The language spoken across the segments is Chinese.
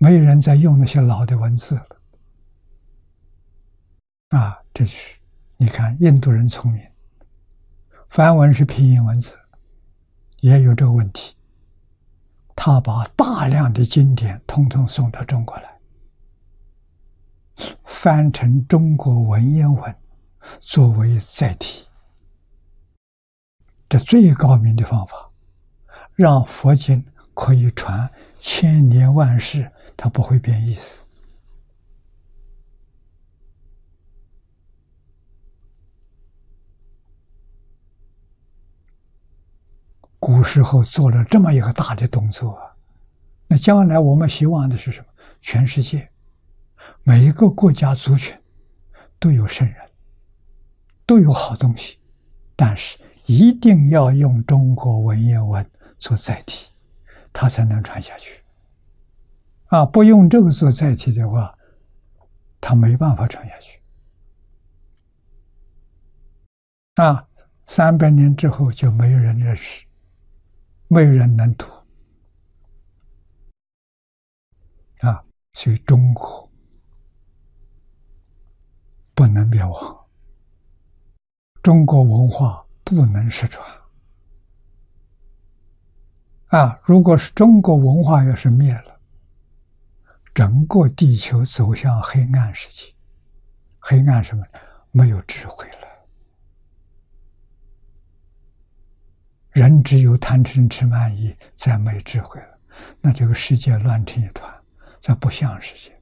没有人再用那些老的文字了。这是你看印度人聪明，梵文是拼音文字，也有这个问题。他把大量的经典统统送到中国来，翻成中国文言文作为载体。这最高明的方法，让佛经可以传千年万世，它不会变意思。古时候做了这么一个大的动作，那将来我们希望的是什么？全世界每一个国家族群都有圣人，都有好东西，但是一定要用中国文言文做载体，它才能传下去。不用这个做载体的话，它没办法传下去。300年之后就没有人认识，没有人能读。所以中国不能灭亡，中国文化不能失传。如果是中国文化要是灭了，整个地球走向黑暗时期。黑暗什么？没有智慧了，人只有贪嗔痴慢疑，再没智慧了，那这个世界乱成一团，这不像世界。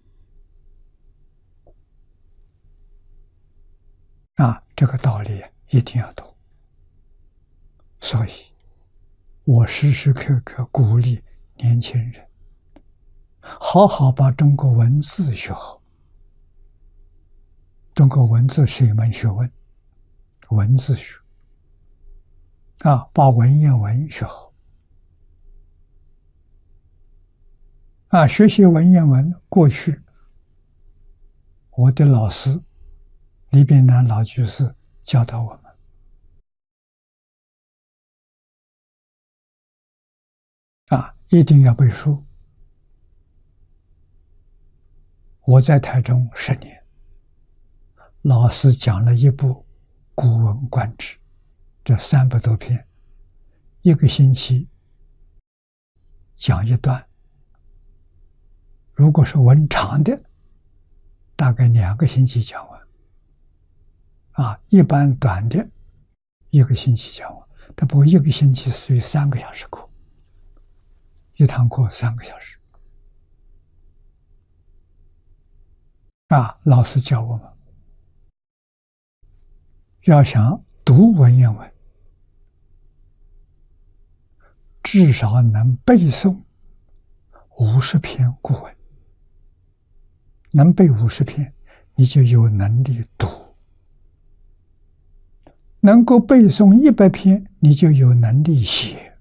这个道理一定要懂。所以我时时刻刻鼓励年轻人好好把中国文字学好。中国文字是一门学问，文字学把文言文学好。学习文言文，过去我的老师李炳南老居士教导我们一定要背书。我在台中10年，老师讲了一部《古文观止》，这300多篇，一个星期讲一段。如果是文长的，大概2个星期讲完。一般短的1个星期讲完。不过1个星期属于3个小时课，一堂课3个小时。老师教我们要想读文言文，至少能背诵50篇古文，能背50篇，你就有能力读；能够背诵100篇，你就有能力写。